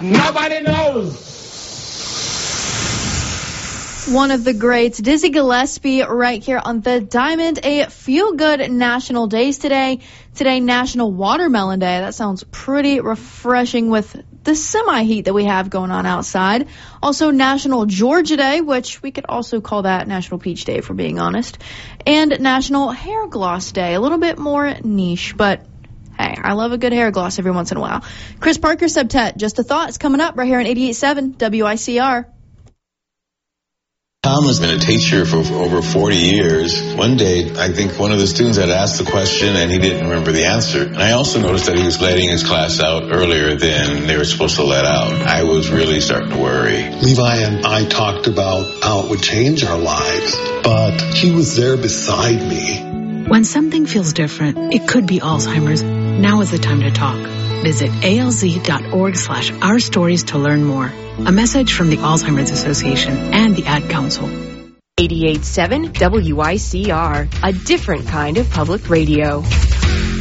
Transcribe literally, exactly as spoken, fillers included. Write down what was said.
Nobody knows. One of the greats, Dizzy Gillespie, right here on The Diamond. A feel-good national days today. Today, National Watermelon Day. That sounds pretty refreshing with the semi-heat that we have going on outside. Also, National Georgia Day, which we could also call that National Peach Day, if we're being honest. And National Hair Gloss Day. A little bit more niche, but hey, I love a good hair gloss every once in a while. Chris Parker Septet, Just a Thought, is coming up right here on eighty-eight point seven W I C R. Tom has been a teacher for over forty years. One day, I think one of the students had asked the question and he didn't remember the answer. And I also noticed that he was letting his class out earlier than they were supposed to let out. I was really starting to worry. Levi and I talked about how it would change our lives, but he was there beside me. When something feels different, it could be Alzheimer's. Now is the time to talk. Visit alz.org slash our stories to learn more. A message from the Alzheimer's Association and the Ad Council. eighty-eight point seven W I C R, a different kind of public radio.